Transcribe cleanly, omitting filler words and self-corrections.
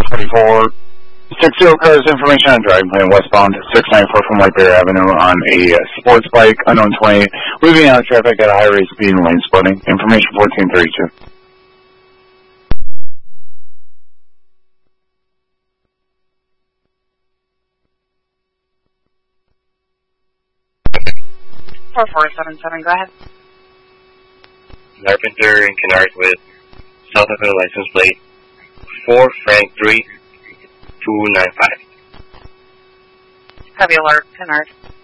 44. 60 cars information on driving plan westbound 694 from White Bear Avenue on a sports bike, unknown 20, moving out of traffic at a high rate speed and lane splitting. Information 1432. Four 477, go ahead. Carpenter in Kennard with South African license plate 4 Frank 3 295. Heavy alert, Kennard.